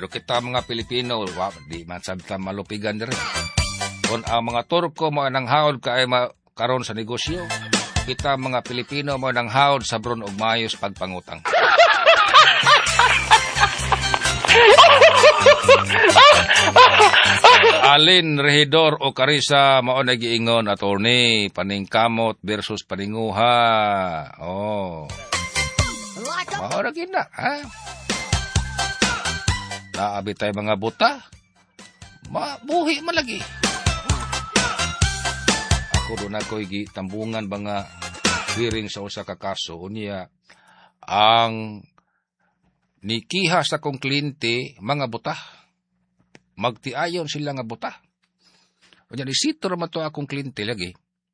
Pero kita mga Pilipino, di man sabta malupigan rin. Kung ang mga Turko mo nang haod kaay karon sa negosyo, kita mga Pilipino mo nang haod sa bron og mayos pagpangutang. Alin Rehidor o Karisa mao nagiingon attorney paningkamot versus paninguha. Oh. Mao ra gid na, ha? Naabi tayo mga buta. Mabuhi man lagi. Ako doon ako'y tambungan mga hearing sa usa ka kaso. Unya, ang nikiha sa kong kliyente, mga buta. Magtiayon sila nga buta. Unya, nisito naman to akong kliyente lagi.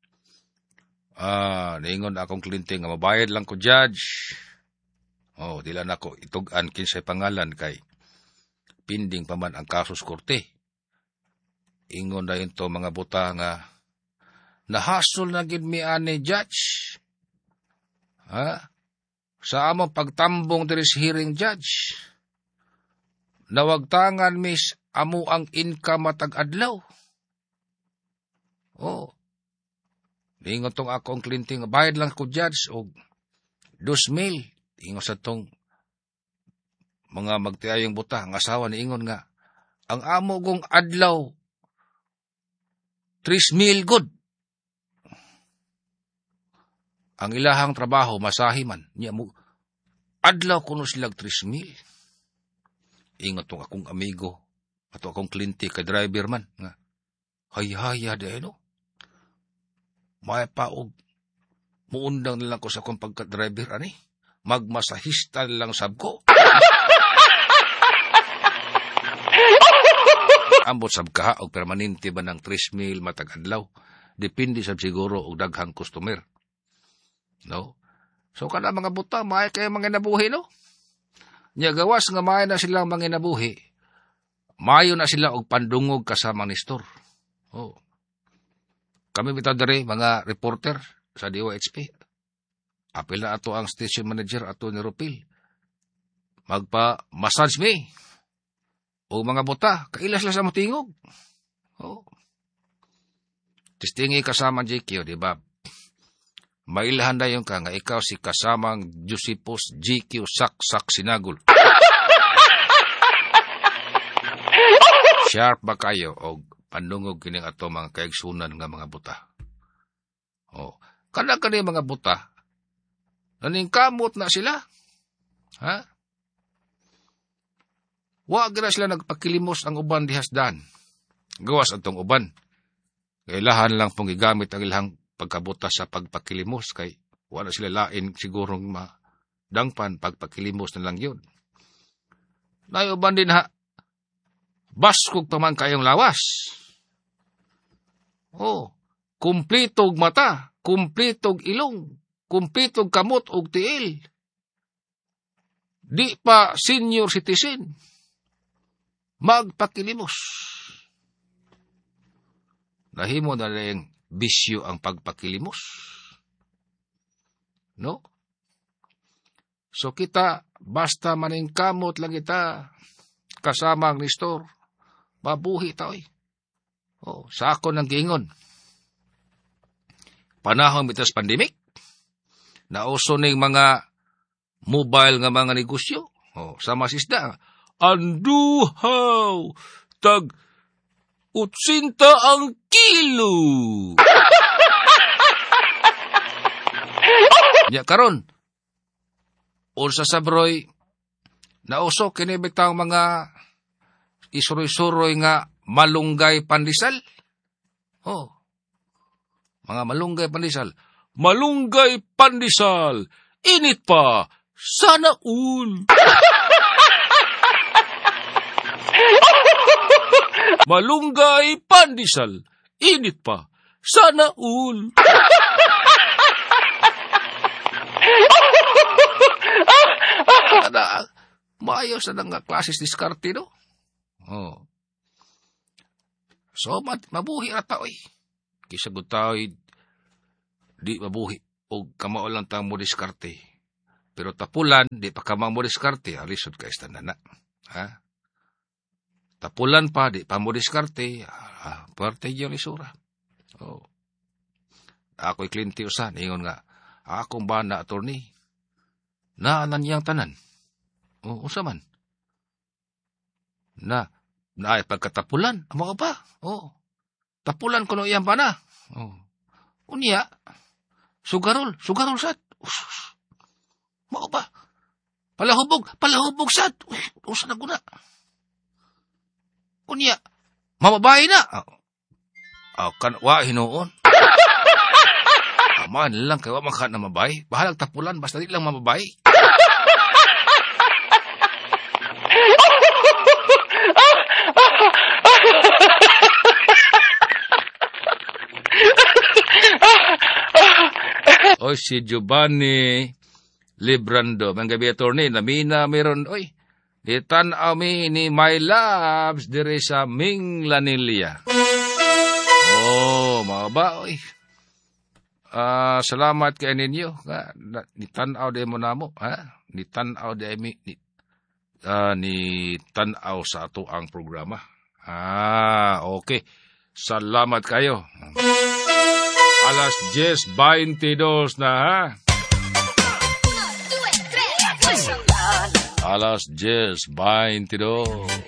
Naingon akong kliyente nga mabayad lang ko, judge. Oh, dila na ko itugan kinsay pangalan kay pending pa man ang kasos korte. Ingon na yun to mga buta nga nahasol na gid mi ani judge. Ha? Sa among pagtambong diri sa hearing judge. Nawagtangan mis amo ang income matag adlaw. Oh. Ingon tong akong kliyente nga bayad lang ko judge og 2,000. Ingon sa tong mga magtiayong buta, ang asawa ni ingon nga, ang amo kong adlaw, 3,000 good. Ang ilahang trabaho, masahi man. Niya mo, adlaw kuno silag 3,000. Ingon tong akong amigo, ato akong kliyente kay driver man, nga, hay-haya de, no? May paog, muundang nilang ko sa akong pagka-driver, ani? Magmasahista lang sab ko. Ambot sab ka og permanente ba ng 3,000 matag adlaw? Depende sab siguro og daghang customer. No? So kada mga buta maay kay mga nabuhi, no? Nya gawas nga maay na silang mga nabuhi. Mayo na sila og pandungog kasama ni store. Oh. Kami bitaw diri mga reporter sa DOHP. Apil na ato ang station manager ato ni Ropil. Magpa-massage me. O mga buta, kailas lang sa mutingog. Oh. Tistingi kasama JQ, di ba? Mailahan na yung ka nga ikaw si kasamang Josepos GQ Sak Sinagul. Sharp ba kayo o pandungog kining ato mga kaigsunan nga mga buta? Oh. Kana-kana mga buta, naningkamot na sila. Ha? Wa gira sila nagpakilimos ang uban dihasdan. Gawas atong uban. Kailahan lang pong gigamit ang ilang pagkabuta sa pagpakilimos kay wala sila lain sigurong madangpan pagpakilimos na lang yun. Nayuban din ha. Baskog pa man kayong lawas. Oh, kumplitog mata, kumplitog ilong, kumplitog kamot og tiil. Di pa senior citizen. Magpakilimos. Nahimo na lang bisyo ang pagpakilimos. No? So kita, basta maningkamot lang kita, kasama ang nistor, mabuhi tao'y. Oh, sa ako ng giingon. Panahon mitas pandemic, nauso ning mga mobile nga mga negosyo. Oh, sa masisda, anduhaw, tag 80 ang kilo. Ya karon, unsa sabroy, nauso kini bitaw mga isuroy-suroy nga malunggay pandesal. Oh, mga malunggay pandesal. Malunggay pandesal, init pa, sana all. Malunggay pandesal, init pa, sana all. Maayos na nga klases diskarte, no? Oh. So, mabuhi na tao, eh. Kisa gutaw, di mabuhi. O kamao lang tang mo diskarte. Pero tapulan, di pa kamao mo diskarte. Alisod ka istanana. Ha? Tapulan pa, di pa mo diskarte, parte yung lisura. Oh. Ako'y klinti usan, ingon nga, akong ba na attorney? Naanan niyang tanan. O, usa man. Na ay pagkatapulan, amo ka pa. O, tapulan ko no iyang pa na. O, unya, sugarol sat. Mao pa. Palahubog sat. Usa na guna. Unya, mamabay na. Wa hinuon. Man lang kayo maka na mabay. Bahalag tapulan, basta di lang mamabay. Oy, si Giovanni Librando. Mga gabi, attorney, namina meron, oy, itanaw mi ni My Loves dire sa Minglanilla. Oh, mga ba, oy. Salamat kay ninyo. Nitanaw de mo namo, ha? Nitanaw de mi ni tanaw sa ato ang programa. Okay. Salamat kayo. Alas 10:22 na, ha? Alas 10:22.